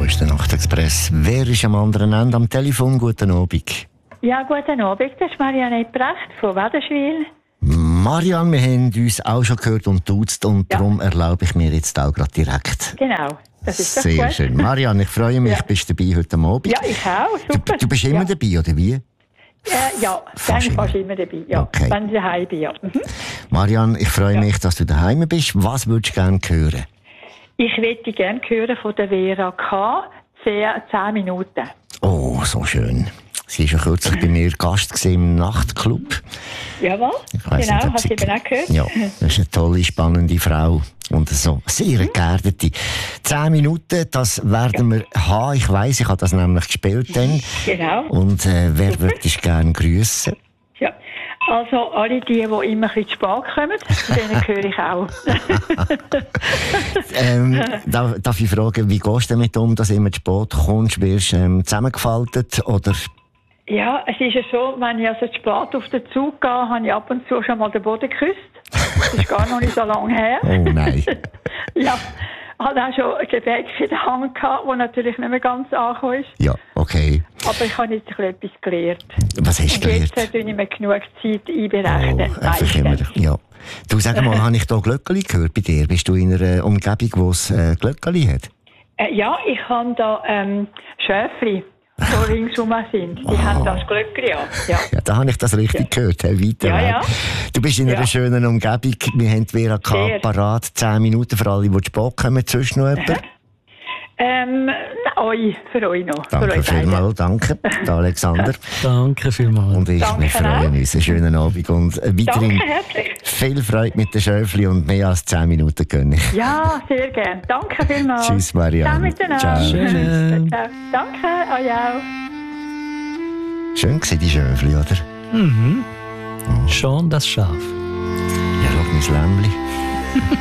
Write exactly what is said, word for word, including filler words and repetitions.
ist der Nachtexpress. Wer ist am anderen Ende am Telefon? Guten Abend. Ja, guten Abend. Das ist Marianne Precht von Wädenswil. Marianne, wir haben uns auch schon gehört und duzt und Ja. darum erlaube ich mir jetzt auch gerade direkt. Genau, das ist doch Sehr gut. schön. Marianne, ich freue mich, Ja. bist du dabei heute Abend. Ja, ich auch. Super. Du, du bist immer ja. dabei, oder wie? Äh, ja, Fast dann fast immer dabei. Ja, Okay. wenn ich daheim bin. Ja. Mhm. Marianne, ich freue Ja. mich, dass du daheim bist. Was würdest du gerne hören? Ich möchte gerne hören von der Vera K. zehn Minuten. Oh, so schön. Sie war ja kürzlich bei mir Gast gewesen im Nachtclub. Jawohl, Ich weiss genau, nicht, ob hast sie- du eben auch gehört? Ja, das ist eine tolle, spannende Frau. Und so sehr Mhm. geerdete. Zehn Minuten, das werden wir haben. Ich weiss, ich habe das nämlich gespielt dann. Genau. Und äh, wer würde dich gerne grüßen? Ja. Also alle die, die immer ein bisschen zu spät kommen, denen höre ich auch. ähm, darf, darf ich fragen, wie gehst du damit um, dass du immer zu spät kommst? Wirst du ähm, zusammengefaltet? Oder? Ja, es ist ja so, wenn ich also zu spät auf den Zug gehe, habe ich ab und zu schon mal den Boden geküsst. Das ist gar noch nicht so lange her. Oh nein. Ja, hatte auch schon ein Gebäck in der Hand gehabt, das natürlich nicht mehr ganz angekommen ist. Ja, okay. Aber ich habe jetzt ein bisschen etwas gelernt. Was hast du Und jetzt gelernt? äh, tue ich mir genug Zeit Oh, einberechnen. einfach immer. Ja. Du, sag mal, habe ich da Glöckeli gehört bei dir? Bist du in einer Umgebung, wo es äh, Glöckeli hat? Äh, ja, ich habe da ähm, Schäfli, die ringsum sind. Die haben das Glöckchen, ja. ja. Ja, da habe ich das richtig gehört. Hey, weiter. Ja, weg. ja. Du bist in einer Ja. schönen Umgebung. Wir haben die Vera K. Sehr. parat. Zehn Minuten für alle, die zu spät kommen. Zwischen noch jemand? Ähm, euch, für euch noch. für Danke euch beide. vielmals. Danke, der Alexander. Danke vielmals. Und ich, Danke wir freuen uns. Einen schönen Abend. Und äh, weiterhin Danke herzlich. viel Freude mit den Schöfli und mehr als zehn Minuten gönne ich. Ja, sehr gerne. Danke vielmals. Tschüss, Marianne. Ciao miteinander. Ciao. Schön. Ciao. Danke, euch auch. Schön gewesen, die Schöfli, oder? Mhm. Schon das Schaf. Ja, schau, mein Lämmli.